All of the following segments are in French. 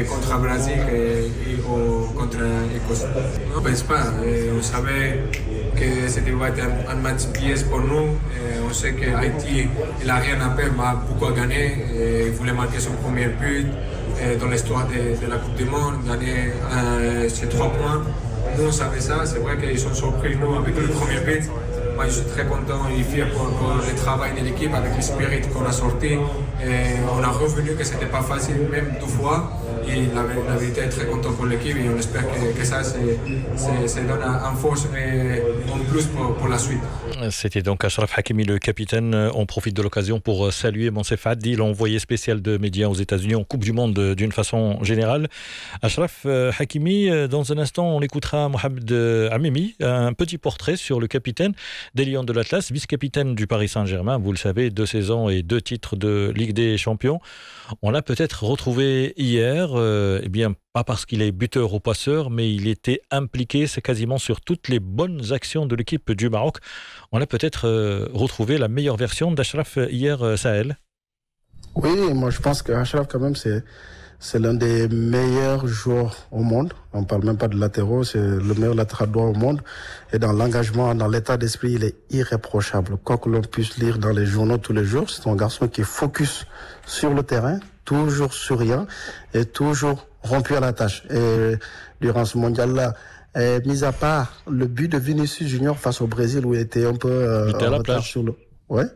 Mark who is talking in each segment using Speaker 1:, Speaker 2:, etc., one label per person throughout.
Speaker 1: contre Brésil contre Écosse. On ne pense pas. On savait que c'était un match piège pour nous. On sait qu'Haïti, il n'a rien à perdre, mais a beaucoup à gagner. Il voulait marquer son premier but dans l'histoire de la Coupe du Monde, gagner ces 3 points. Nous, on savait ça. C'est vrai qu'ils sont surpris, nous, avec le premier but. Moi, je suis très content et fier pour le travail de l'équipe avec l'esprit qu'on a sorti. Et on a revenu que ce n'était pas facile, même 2 fois. Et la vérité est très content pour l'équipe et on espère que ça donne un force en plus pour la suite.
Speaker 2: C'était donc Achraf Hakimi, le capitaine. On profite de l'occasion pour saluer Monsef Addi, l'envoyé spécial de médias aux États-Unis en Coupe du Monde d'une façon générale. Achraf Hakimi, dans un instant, on écoutera Mohamed Amimi, un petit portrait sur le capitaine des Lions de l'Atlas, vice-capitaine du Paris Saint-Germain. Vous le savez, 2 saisons et 2 titres de Ligue des Champions. On l'a peut-être retrouvé hier, pas parce qu'il est buteur ou passeur, mais il était impliqué, c'est quasiment sur toutes les bonnes actions de l'équipe du Maroc. On a peut-être retrouvé la meilleure version d'Achraf hier, Sahel.
Speaker 3: Oui, moi je pense qu'Achraf quand même c'est l'un des meilleurs joueurs au monde. On ne parle même pas de latéraux, c'est le meilleur latéral droit au monde. Et dans l'engagement, dans l'état d'esprit, il est irréprochable. Quoi que l'on puisse lire dans les journaux tous les jours, c'est un garçon qui est focus sur le terrain, toujours souriant et toujours rompu à la tâche. Et durant ce mondial-là, mis à part le but de Vinicius Junior face au Brésil où il était un peu en retard sur le... Ouais.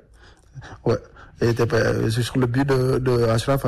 Speaker 3: Il était sur le but de Achraf,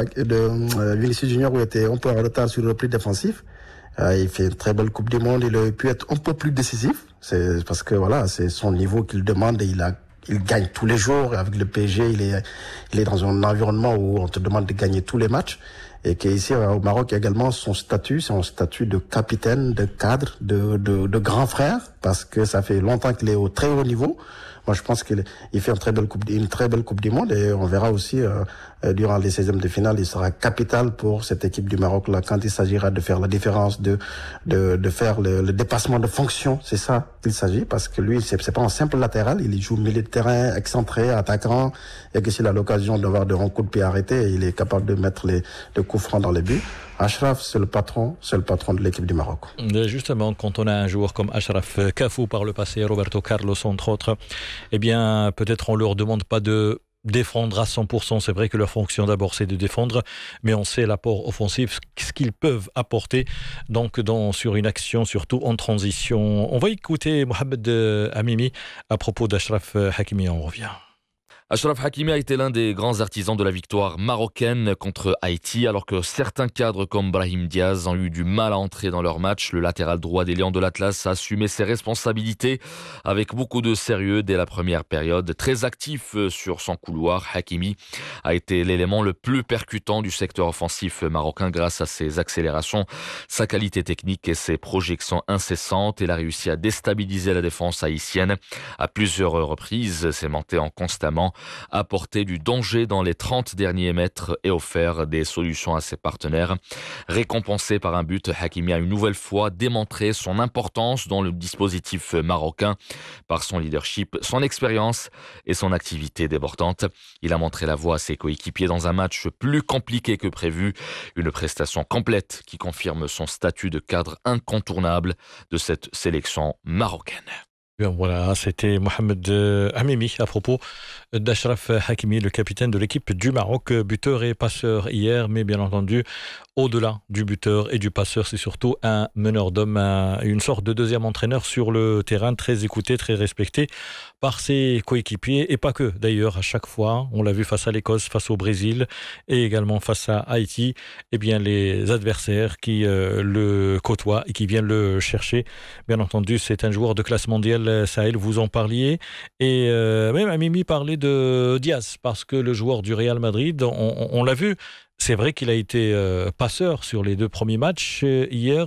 Speaker 3: de Vinicius Junior où il était un peu en retard sur le repli défensif. Il fait une très belle Coupe du Monde. Il aurait pu être un peu plus décisif. C'est parce que voilà, c'est son niveau qu'il demande et il gagne tous les jours. Avec le PSG, il est dans un environnement où on te demande de gagner tous les matchs. Et qu'ici, au Maroc, également, son statut, c'est un statut de capitaine, de cadre, de grand frère, parce que ça fait longtemps qu'il est au très haut niveau. Moi, je pense qu'il fait une très belle coupe du monde et on verra aussi durant les 16e de finale, il sera capital pour cette équipe du Maroc là quand il s'agira de faire la différence, de faire le dépassement de fonction. C'est ça qu'il s'agit parce que lui, c'est pas un simple latéral, il joue milieu de terrain, excentré, attaquant et que s'il a l'occasion d'avoir de bons coups de pied arrêtés, il est capable de mettre les coups francs dans les buts. Achraf, c'est le patron de l'équipe du Maroc.
Speaker 2: Justement, quand on a un joueur comme Achraf, Cafu par le passé, Roberto Carlos entre autres, eh bien, peut-être on leur demande pas de défendre à 100%. C'est vrai que leur fonction d'abord c'est de défendre, mais on sait l'apport offensif, ce qu'ils peuvent apporter donc sur une action, surtout en transition. On va écouter Mohamed Amimi à propos d'Achraf Hakimi, on revient.
Speaker 4: Achraf Hakimi a été l'un des grands artisans de la victoire marocaine contre Haïti, alors que certains cadres comme Brahim Diaz ont eu du mal à entrer dans leur match. Le latéral droit des Lions de l'Atlas a assumé ses responsabilités avec beaucoup de sérieux dès la première période. Très actif sur son couloir, Hakimi a été l'élément le plus percutant du secteur offensif marocain grâce à ses accélérations, sa qualité technique et ses projections incessantes. Il a réussi à déstabiliser la défense haïtienne à plusieurs reprises, s'aimantant constamment, apporter du danger dans les 30 derniers mètres et offert des solutions à ses partenaires. Récompensé par un but, Hakimi a une nouvelle fois démontré son importance dans le dispositif marocain par son leadership, son expérience et son activité débordante. Il a montré la voie à ses coéquipiers dans un match plus compliqué que prévu. Une prestation complète qui confirme son statut de cadre incontournable de cette sélection marocaine.
Speaker 2: Voilà, c'était Mohamed Amimi à propos d'Achraf Hakimi, le capitaine de l'équipe du Maroc, buteur et passeur hier, mais bien entendu, au-delà du buteur et du passeur, c'est surtout un meneur d'hommes, une sorte de deuxième entraîneur sur le terrain, très écouté, très respecté par ses coéquipiers, et pas que d'ailleurs, à chaque fois, on l'a vu face à l'Écosse, face au Brésil, et également face à Haïti, eh bien les adversaires qui le côtoient et qui viennent le chercher, bien entendu, c'est un joueur de classe mondiale. Sahel, vous en parliez, et même Amimi parlait de Diaz, parce que le joueur du Real Madrid, on l'a vu, c'est vrai qu'il a été passeur sur les 2 premiers matchs. Hier,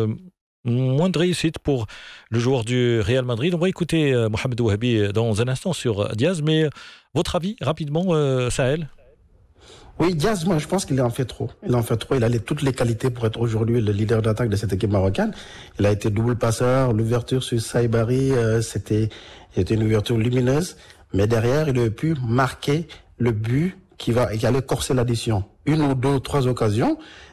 Speaker 2: moins de réussite pour le joueur du Real Madrid. On va écouter Mohamed Ouahabi dans un instant sur Diaz, mais votre avis rapidement, Sahel?
Speaker 3: Oui, Diaz, moi, je pense qu'il en fait trop. Il a toutes les qualités pour être aujourd'hui le leader d'attaque de cette équipe marocaine. Il a été double passeur, l'ouverture sur Saïbari, c'était une ouverture lumineuse. Mais derrière, il a pu marquer le but qui allait corser l'addition. 1 ou 2 ou 3 occasions.